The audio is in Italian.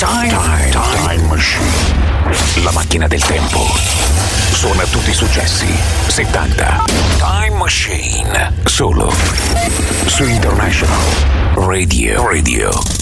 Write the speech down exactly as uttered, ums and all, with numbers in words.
Time, time, time machine. La macchina del tempo. Suona tutti i successi settanta. Time Machine. Solo su International Radio. Radio.